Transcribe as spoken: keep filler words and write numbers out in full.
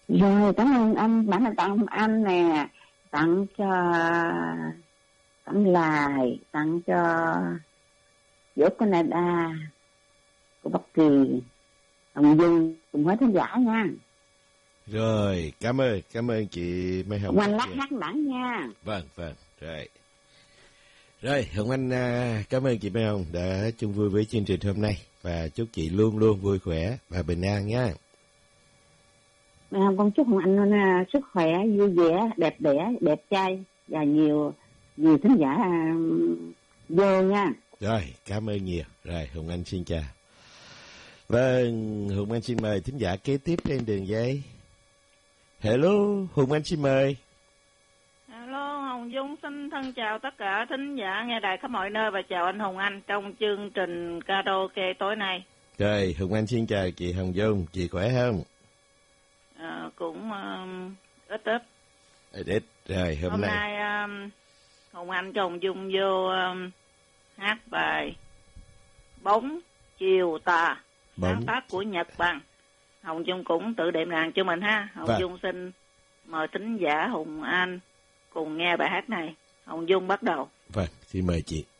Rồi, cảm ơn anh. Bản là tặng anh nè, tặng cho tặng Lại, tặng cho Vũ Canada của Bắc Kỳ, Hồng Dung cùng hết khán giả nha. Rồi, cảm ơn, cảm ơn chị Mai Hồng. Anh lát hát đẳng nha. Vâng, vâng, rồi. Rồi, Hồng Anh cảm ơn chị Mai Hồng đã chung vui với chương trình hôm nay và chúc chị luôn luôn vui khỏe và bình an nha. Mai Hồng con chúc Hồng Anh sức khỏe, vui vẻ, đẹp đẽ, đẹp trai và nhiều nhiều khán giả vô nha. Rồi, cảm ơn nhiều. Rồi, Hồng Anh xin chào. Vâng, Hồng Anh xin mời thính giả kế tiếp trên đường dây. Hello, Hồng Anh xin mời. Hello, Hồng Dung xin thân chào tất cả thính giả nghe đài khắp mọi nơi và chào anh Hồng Anh trong chương trình karaoke tối nay. Rồi, Hồng Anh xin chào chị Hồng Dung, chị khỏe không? À, cũng uh, ít ít. Ít ít. Rồi, hôm, hôm nay, nay um, Hồng Anh cho Hồng Dung vô um, hát bài Bóng Chiều Tà, sáng tác của Nhật Bằng. Hồng Dung cũng tự đệm đàn cho mình ha. Hồng vâng. Dung xin mời thính giả Hồng Anh cùng nghe bài hát này. Hồng Dung bắt đầu. Vâng, xin mời chị.